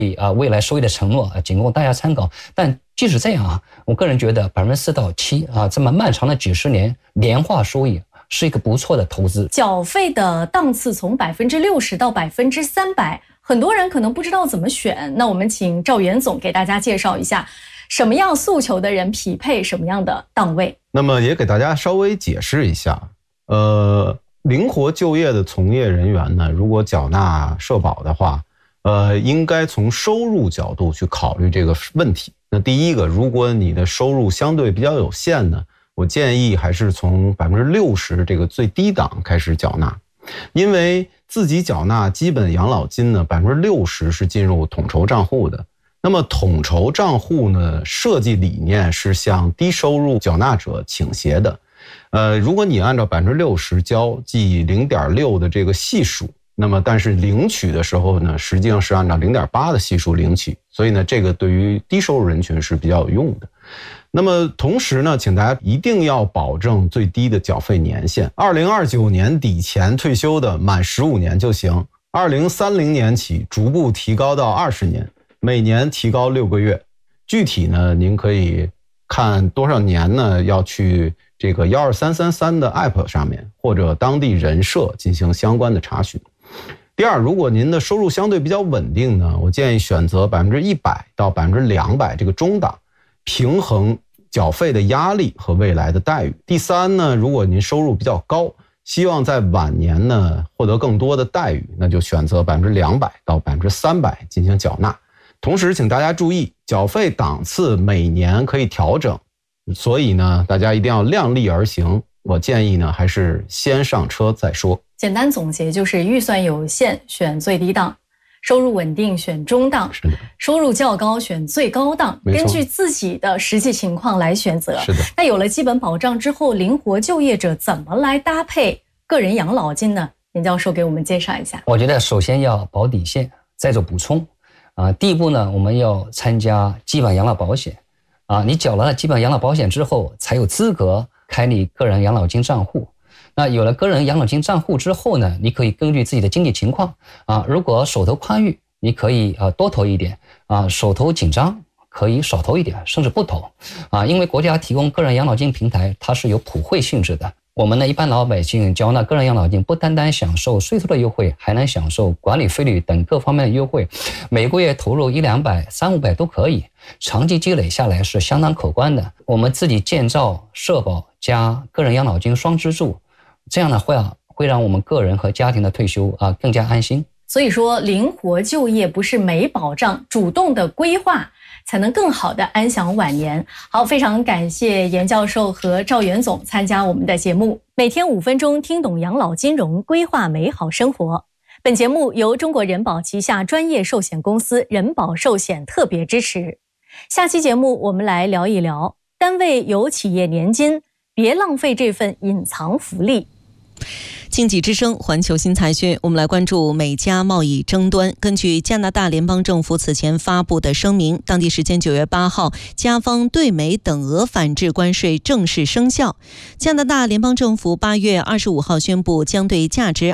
未来收益的承诺仅供大家参考。但即使这样我个人觉得4%到7%这么漫长的几十年年化收益是一个不错的投资。 缴费的档次从60%到300%，很多人可能不知道怎么选。那我们请赵元总给大家介绍一下，什么样诉求的人匹配什么样的档位。 那么也给大家稍微解释一下，灵活就业的从业人员呢，如果缴纳社保的话，应该从收入角度去考虑这个问题。那第一个，如果你的收入相对比较有限呢，我建议还是从60%这个最低档开始缴纳，因为自己缴纳基本养老金呢，60%是进入统筹账户的。那么统筹账户呢，设计理念是向低收入缴纳者倾斜的。如果你按照60%交，即0.6的这个系数，那么但是领取的时候呢，实际上是按照0.8的系数领取，所以呢，这个对于低收入人群是比较有用的。那么同时呢，请大家一定要保证最低的缴费年限，2029年底前退休的满15年就行，2030年起逐步提高到20年，每年提高6个月。具体呢，您可以看多少年呢，要去这个12333的 app 上面或者当地人社进行相关的查询。第二，如果您的收入相对比较稳定呢，我建议选择100%到200%这个中档，平衡缴费的压力和未来的待遇。第三呢，如果您收入比较高，希望在晚年呢获得更多的待遇，那就选择200%到300%进行缴纳。同时请大家注意，缴费档次每年可以调整，所以呢大家一定要量力而行。我建议呢还是先上车再说。 简单总结就是预算有限选最低档，收入稳定选中档， 是的， 收入较高选最高档，根据自己的实际情况来选择。 是的。 那有了基本保障之后，灵活就业者怎么来搭配个人养老金呢？严教授给我们介绍一下。 我觉得首先要保底线，再做补充。第一步呢，我们要参加基本养老保险。你缴了基本养老保险之后，才有资格开立个人养老金账户。那有了个人养老金账户之后呢，你可以根据自己的经济情况如果手头宽裕，你可以多投一点手头紧张可以少投一点，甚至不投因为国家提供个人养老金平台，它是有普惠性质的。我们呢一般老百姓缴纳个人养老金，不单单享受税收的优惠，还能享受管理费率等各方面的优惠，每个月投入100-200、300-500都可以，长期积累下来是相当可观的。我们自己建造社保加个人养老金双支柱，这样呢会让我们个人和家庭的退休更加安心。 所以说，灵活就业不是没保障，主动的规划才能更好的安享晚年。好，非常感谢严教授和赵元总参加我们的节目。每天5分钟，听懂养老金融，规划美好生活。本节目由中国人保旗下专业寿险公司人保寿险特别支持。下期节目我们来聊一聊，单位有企业年金，别浪费这份隐藏福利。 经济之声环球新财讯，我们来关注美加贸易争端。根据加拿大联邦政府此前发布的声明，当地时间9月8号，加方对美等额反制关税正式生效。加拿大联邦政府8月25号宣布，将对价值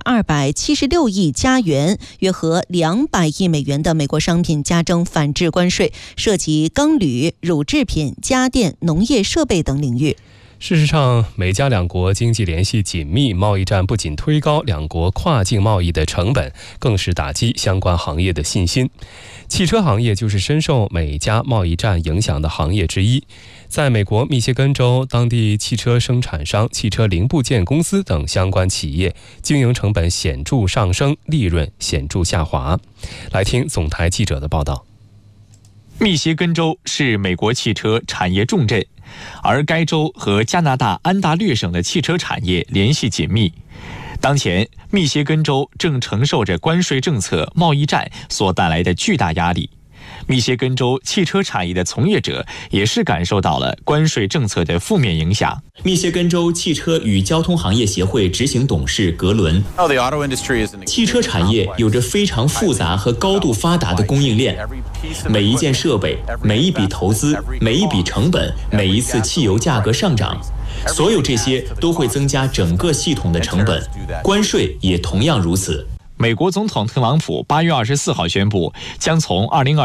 276亿加元（约合200亿美元）的美国商品加征反制关税，涉及钢铝、乳制品、家电、农业设备等领域。 事实上，美加两国经济联系紧密，贸易战不仅推高两国跨境贸易的成本，更是打击相关行业的信心。汽车行业就是深受美加贸易战影响的行业之一。在美国密歇根州，当地汽车生产商、汽车零部件公司等相关企业经营成本显著上升，利润显著下滑。来听总台记者的报道。 密歇根州是美国汽车产业重镇，而该州和加拿大安大略省的汽车产业联系紧密。当前，密歇根州正承受着关税政策、贸易战所带来的巨大压力。密歇根州汽车产业的从业者也是感受到了关税政策的负面影响。 密歇根州汽车与交通行业协会执行董事格伦：汽车产业有着非常复杂和高度发达的供应链，每一件设备、每一笔投资、每一笔成本、每一次汽油价格上涨，所有这些都会增加整个系统的成本，关税也同样如此。 美国总统特朗普8月24号宣布，将从2020